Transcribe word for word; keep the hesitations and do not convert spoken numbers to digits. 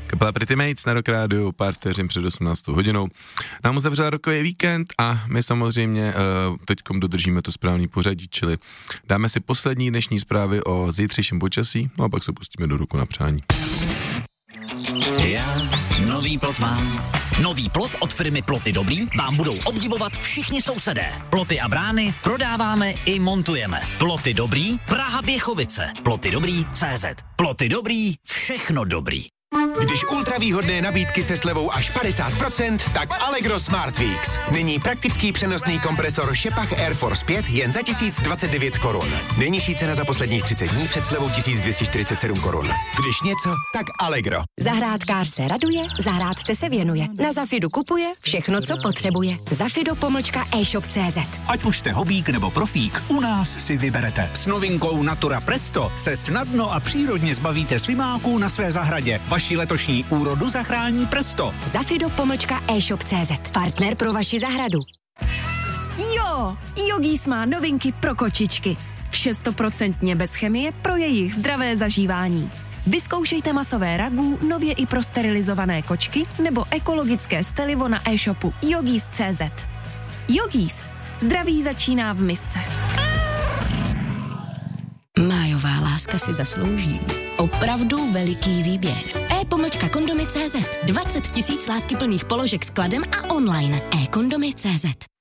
Kapela Pretty Mates na Rock Rádiu, pár vteřin před osmnáctou hodinou. Nám uzavřel rokový víkend a my samozřejmě uh, teďkom dodržíme to správný pořadí, čili dáme si poslední dnešní zprávy o zítřejším počasí, no a pak se pustíme do Roku na přání. Já nový plot mám. Nový plot od firmy Ploty Dobrý vám budou obdivovat všichni sousedé. Ploty a brány prodáváme i montujeme. Ploty Dobrý, Praha Běchovice. Ploty Dobrý C Z. Ploty Dobrý, všechno dobrý. Když ultravýhodné nabídky se slevou až padesát procent, tak Allegro Smart Weeks. Nyní praktický přenosný kompresor Shepard Air Force pět jen za tisíc dvacet devět korun. Nejnižší cena za posledních třicet dní před slevou tisíc dvě stě čtyřicet sedm korun. Když něco, tak Allegro. Zahrádkář se raduje, zahrádce se věnuje. Na Zafidu kupuje všechno, co potřebuje. Zafido pomlčka e-shop tečka cé zet. Ať už jste hobík nebo profík, u nás si vyberete. S novinkou Natura Presto se snadno a přírodně zbavíte slimáků na své zahradě. Vaši letošní úrodu zachrání Presto. Zafido pomlčka e-shop tečka cé zet. Partner pro vaši zahradu. Jo, Yogis má novinky pro kočičky. Vše stoprocentně bez chemie pro jejich zdravé zažívání. Vyzkoušejte masové ragu, nově i pro sterilizované kočky nebo ekologické stelivo na e-shopu Yogis tečka cé zet. Yogis. Zdraví začíná v misce. Májová láska si zaslouží opravdu veliký výběr. e-pomlčka kondomy tečka cé zet. dvacet tisíc láskyplných položek skladem a online. e-kondomy tečka cé zet.